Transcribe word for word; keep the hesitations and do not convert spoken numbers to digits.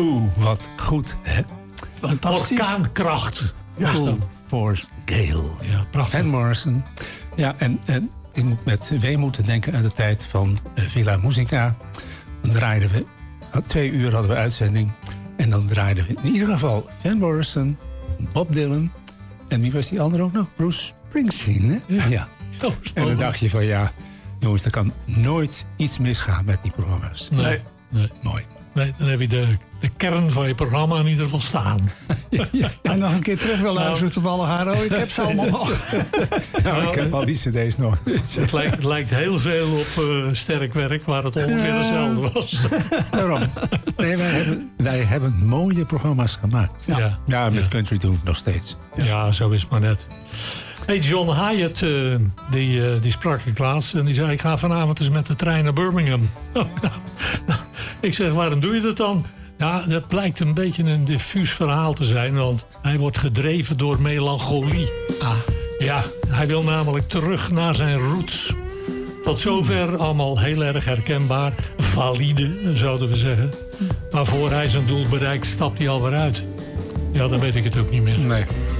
Oeh, wat goed, hè? Fantastisch. Orkaankracht. Ja. Full Force Gale. Ja, prachtig. Van Morrison. Ja, en, en ik moet met weemoed denken aan de tijd van uh, Villa Musica. Dan draaiden we, twee uur hadden we uitzending. En dan draaiden we in ieder geval Van Morrison, Bob Dylan. En wie was die andere ook nog? Bruce Springsteen, hè? Ja. ja. Oh, en dan dacht je van ja, jongens, er kan nooit iets misgaan met die programma's. Nee. nee. nee. Mooi. Nee, dan heb je de, de kern van je programma in ieder geval staan. Ja, ja. En nog een keer terug wil luisteren toevallig haar. Oh, ik heb ze allemaal nog. Nou, ik heb al die cd's nog. Het lijkt, het lijkt heel veel op uh, Sterk Werk, waar het ongeveer hetzelfde was. Waarom? Nee, wij hebben, wij hebben mooie programma's gemaakt. Ja, ja, ja met ja. country doen nog steeds. Ja, ja, zo is het maar net. Hey, John Hyatt, uh, die, uh, die sprak ik laatst. En die zei, ik ga vanavond eens met de trein naar Birmingham. Ik zeg, waarom doe je dat dan? Ja, dat blijkt een beetje een diffuus verhaal te zijn. Want hij wordt gedreven door melancholie. Ah. Ja, hij wil namelijk terug naar zijn roots. Tot zover allemaal heel erg herkenbaar. Valide, zouden we zeggen. Maar voor hij zijn doel bereikt, stapt hij alweer uit. Ja, dan weet ik het ook niet meer. Nee.